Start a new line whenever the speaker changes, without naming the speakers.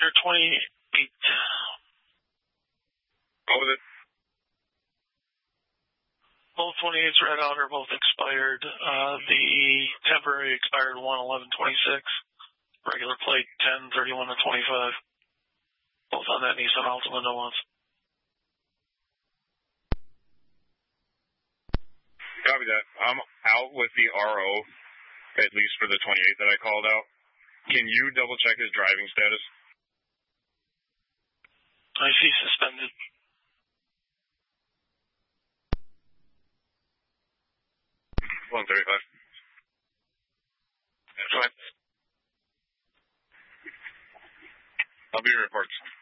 You're 28.
What was it?
Both 28s red out are both expired. The temporary expired 1/11/26. Regular plate 10/31/25. Both on that Nissan Altima no ones.
Copy that. I'm out with the RO, at least for the 28 that I called out. Can you double check his driving status?
I see suspended.
$135.
That's right.
I'll be your reports.